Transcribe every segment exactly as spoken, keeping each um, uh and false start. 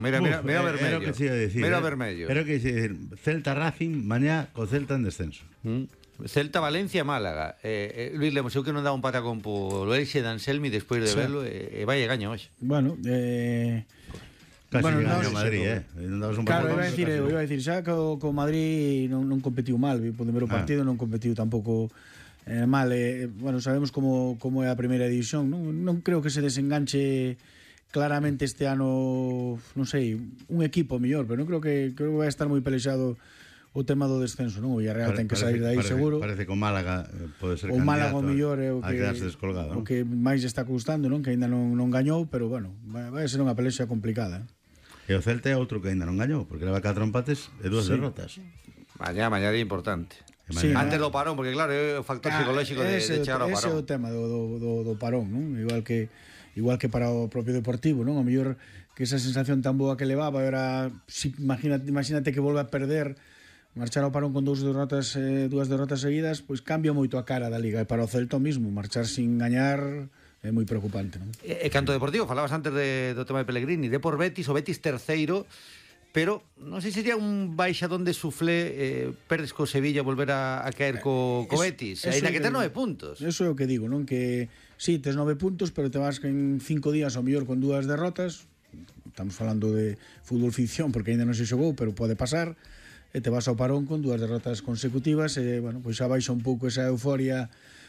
Mira, mira, Uf, mira eh, vermello. Era o que se ia decir. Mira eh. vermello. Era o que se ia decir. Celta Racing, mañá co Celta en descenso. Mm. Celta, Valencia, Málaga. Eh, eh, Luis Lemos, eu que non dá un patacón polo Elxe de Anselmi despois de Sí. verlo e eh, vai e gaña hoxe. Bueno, eh... Casi Bueno, bueno, gaño no, Madrid, sí, eh. Non dabas un Claro, patacón, iba a decir, casi eu non. iba a decir, xa que o, co Madrid non, non competiu mal, vi, poden ver o Ah. partido, non competiu tampouco eh, mal, eh, bueno, sabemos como, como é a primeira división, non, non creo que se desenganche claramente este ano, non sei, un equipo mellor, pero non creo que creo que vai estar moi pelexado o tema do descenso, non? O Villarreal Pare- ten que parece- sair de aí parece, seguro. Parece que o Málaga eh, pode ser O Málaga o candidato mellor é o a que quedarse descolgado, o non? que máis lle está custando, non? Que aínda non, non gañou, pero bueno, vai, vai ser unha pelexa complicada. Eh? E o Celta é outro que ainda non gañou, porque leva catro empates e dúas Sí. derrotas. Mañá, mañá é importante. E Sí, mañá- Antes do parón, porque claro, é o factor psicolóxico de, ese, de chegar ao ese é o parón. tema do, do, do, do parón, non? Igual que igual que para o propio Deportivo, non? O mellor que esa sensación tan boa que levaba, era si, imagínate, imagínate que volve a perder, marchar ao parón con dous derrotas, eh, dúas derrotas seguidas, pois cambia moito a cara da Liga, e para o Celta mismo, marchar sin gañar é moi preocupante, non? E, e canto Deportivo, falabas antes de, do tema de Pellegrini, de por Betis, o Betis terceiro, pero non sei se sería un baixadón de suflé, eh, perdes co Sevilla volver a, a caer co, co Betis, Eso- eso ainda que é ten que- nove puntos. Eso é o que digo, non? Que sí, tes nove puntos, pero te vas en cinco días ao mellor con dúas derrotas. Estamos falando de fútbol ficción porque ainda non se xogou, pero pode pasar. E te vas ao parón con dúas derrotas consecutivas e, bueno, pois xa baixa un pouco esa euforia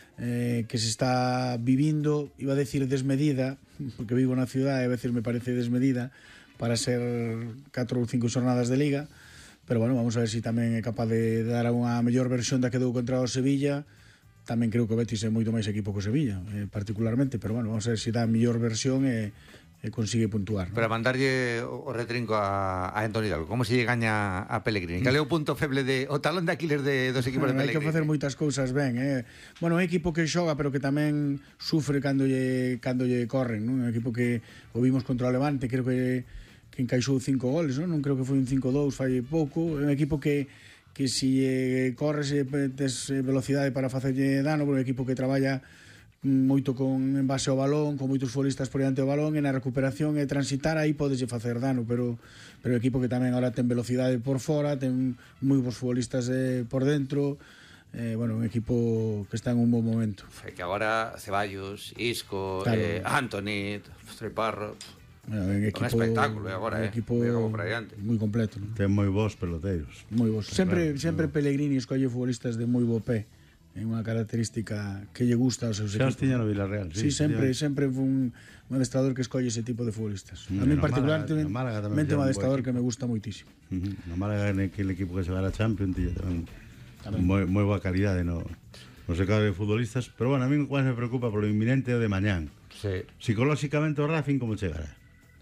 eh, que se está vivindo, iba a decir desmedida, porque vivo na ciudad e a veces me parece desmedida para ser catro ou cinco xornadas de Liga, pero bueno, vamos a ver se si tamén é capaz de dar unha mellor versión da que deu contra o Sevilla. Tamén creo que o Betis é moito máis equipo que o Sevilla, eh, particularmente, pero bueno, vamos a ver se si dá a mellor versión e, e consigue puntuar, ¿no? Para mandarlle o o retrinco a, a Antonio Hidalgo, como se lle gaña a Pellegrini? Cal é o punto feble de o talón de Aquiles de, dos equipos de Bueno, hai que Pellegrini? facer moitas cousas ben, eh. Bueno, é un equipo que xoga, pero que tamén sufre cando lle cando lle corren, non? É un equipo que o vimos contra o Levante, creo que que encaixou cinco goles, non? Non creo que foi un cinco dous, fai pouco. É un equipo que que si eh, corres e tes velocidade para facerlle dano, pero é un equipo que traballa moito con en base ao balón, con moitos futbolistas por diante do balón, e na recuperación e transitar aí podeslle facer dano, pero pero o equipo que tamén ahora ten velocidade por fora, ten moi bons futbolistas eh, por dentro. Eh, bueno, un equipo que está en un bon momento. É que agora Ceballos, Isco, Claro. eh, Antoni, Treparro, Bueno, un equipo, un espectáculo agora, un eh. equipo Mira como para adiante. moi completo, ¿no? Ten moi bons peloteiros. Moi bons. Sempre Claro, sempre Pellegrini escolle futbolistas de moi bo pé. É unha característica que lle gusta aos seus Xa os equipos. tiña no Villarreal. Sí, sempre tiña- sempre foi un, un adestrador que escolle ese tipo de futbolistas. Mm, A mí en no particular Málaga- no Málaga tamén mente un tiña un bo adestrador equipo. que me gusta moitísimo. Ujú. No Málaga en aquel equipo que se va a la Champions tiña tamén Tamén. moi, moi boa calidade no, no secado de futbolistas, pero bueno, a mí o cual me preocupa polo inminente o de mañán. Sí. Psicolóxicamente o Racing como chegará?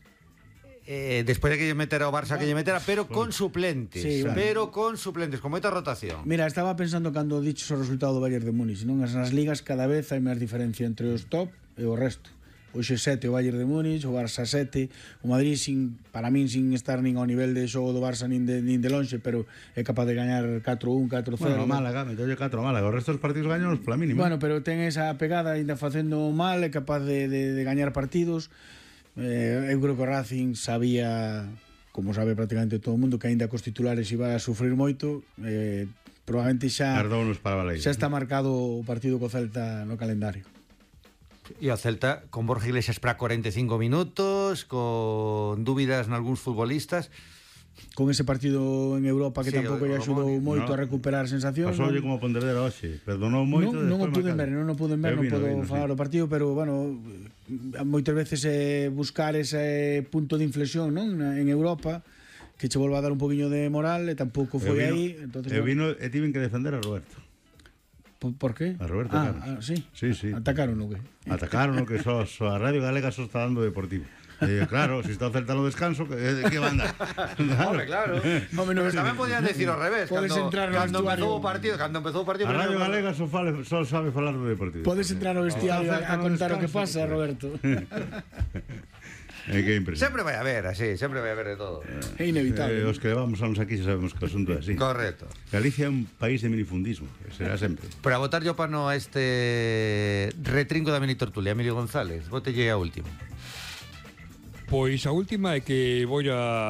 Eh, despois de que lle metera o Barça que lle metera, pero con suplentes, Sí, bueno. pero con suplentes, con moita rotación. Mira, estaba pensando cando diches o resultado do Bayern de Múnich, non? As nas ligas cada vez hai máis diferencia entre os top e o resto. Hoxe sete o Bayern de Múnich, o Barça sete, o Madrid sin, para min sin estar nin ao nivel de xogo do Barça nin de, nin de lonxe, pero é capaz de gañar catro un, catro cero. Bueno, o Málaga, meteulle catro ao Málaga, o resto dos partidos gañan pola mínima. Bueno, pero ten esa pegada ainda facendo mal, é capaz de, de, de gañar partidos. Eh, eu creo que o Racing sabía, como sabe prácticamente todo o mundo, que aínda cos titulares iba a sufrir moito. Eh, probablemente xa Tardounos para Baleira. xa está marcado o partido co Celta no calendario. E o Celta con Borja Iglesias para cuarenta e cinco minutos, con dúbidas nalgúns futbolistas. Con ese partido en Europa que Sí, tampouco o- lle o axudou Romario. moito No. a recuperar sensacións. Pasoulle non? como a Pontevedra hoxe, perdonou moito. non, non o puden ver, non o puden ver, Eu non vino, podo vino, falar sí. do partido, pero bueno, moitas veces eh, buscar ese punto de inflexión, non? En Europa que che volva a dar un poquinho de moral e tampouco foi aí, entonces Eu bueno, vino e tiven que defender a Roberto. por, por qué? A Roberto ah, Carlos. ah, sí. Sí, sí. Atacaron o que? Atacaron o que só, só a Radio Galega só está dando Deportivo. E digo, claro, se si está o Celta no descanso, que, que banda? Hombre, claro. Home, non Pero tamén podían decir ao revés, Podes cando, entrar no cando vestuario. empezou o partido, cando empezou o partido, A Radio primeiro- Galega só, fale, só sabe falar do Deportivo. Podes entrar ao vestiario a, a contar o que pasa, Roberto. É que é impresionante. Sempre vai haber, así, sempre vai haber de todo. É inevitable. Eh, os que levamos anos aquí xa sabemos que o asunto é así. Correcto. Galicia é un país de minifundismo, que será sempre. Para botar yo pano a este retrinco da mini tortulia, Emilio González, botelle a último. Pois a última é que vou a